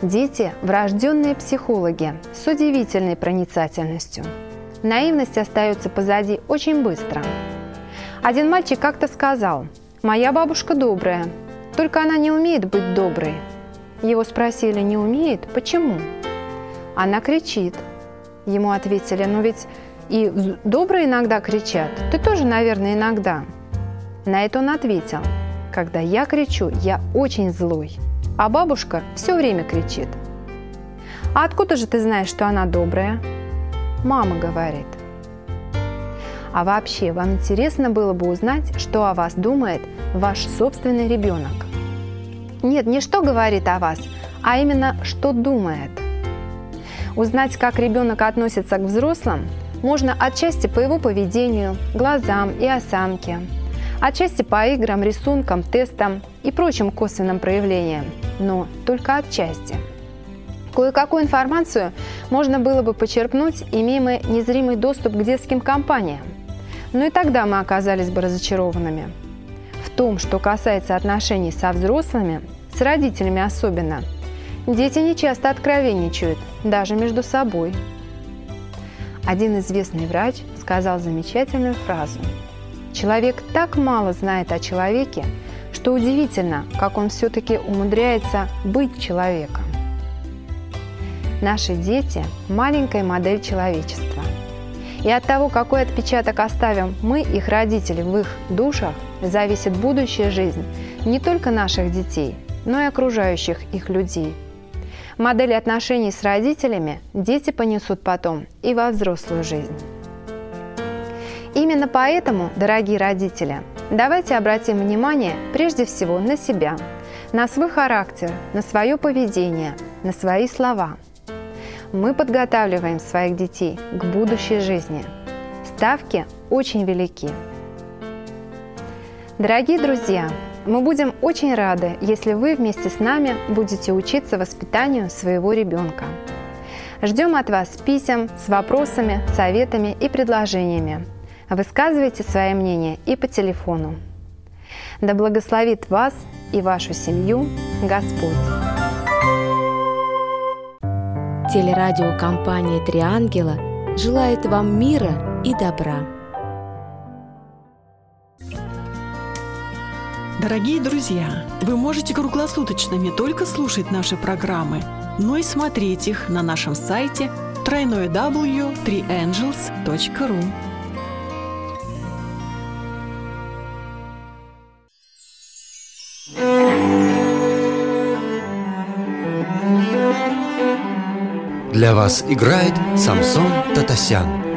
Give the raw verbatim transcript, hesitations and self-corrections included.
Дети – врожденные психологи с удивительной проницательностью. Наивность остается позади очень быстро. Один мальчик как-то сказал: «Моя бабушка добрая, только она не умеет быть доброй». Его спросили: «Не умеет? Почему?» «Она кричит». Ему ответили: «Ну ведь и добрые иногда кричат, ты тоже, наверное, иногда». На это он ответил: «Когда я кричу, я очень злой, а бабушка все время кричит». «А откуда же ты знаешь, что она добрая?» «Мама говорит». А вообще, вам интересно было бы узнать, что о вас думает ваш собственный ребенок? Нет, не что говорит о вас, а именно что думает. Узнать, как ребенок относится к взрослым, можно отчасти по его поведению, глазам и осанке, отчасти по играм, рисункам, тестам и прочим косвенным проявлениям, но только отчасти. Кое-какую информацию можно было бы почерпнуть, имея мы незримый доступ к детским компаниям, но и тогда мы оказались бы разочарованными. В том, что касается отношений со взрослыми, с родителями особенно, дети не часто откровенничают, даже между собой. Один известный врач сказал замечательную фразу: «Человек так мало знает о человеке, что удивительно, как он все-таки умудряется быть человеком». Наши дети – маленькая модель человечества. И от того, какой отпечаток оставим мы, их родители, в их душах, зависит будущая жизнь не только наших детей, но и окружающих их людей. Модели отношений с родителями дети понесут потом и во взрослую жизнь. Именно поэтому, дорогие родители, давайте обратим внимание прежде всего на себя, на свой характер, на свое поведение, на свои слова. Мы подготавливаем своих детей к будущей жизни. Ставки очень велики. Дорогие друзья, мы будем очень рады, если вы вместе с нами будете учиться воспитанию своего ребенка. Ждем от вас писем с вопросами, советами и предложениями. Высказывайте свои мнения и по телефону. Да благословит вас и вашу семью Господь! Телерадиокомпания «Три ангела» желает вам мира и добра. Дорогие друзья, вы можете круглосуточно не только слушать наши программы, но и смотреть их на нашем сайте дабл ю дабл ю дабл ю точка три ангелс точка ру. Для вас играет Самсон Татасян.